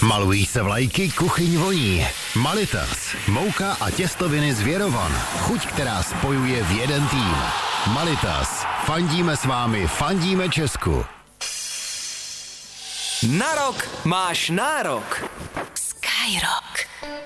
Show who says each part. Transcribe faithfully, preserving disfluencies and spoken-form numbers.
Speaker 1: Malují se vlajky, kuchyň voní. Malitas. Mouka a těstoviny z Věrovan. Chuť, která spojuje v jeden tým. Malitas. Fandíme s vámi, fandíme Česku.
Speaker 2: Na rok máš nárok.
Speaker 3: Skyrock.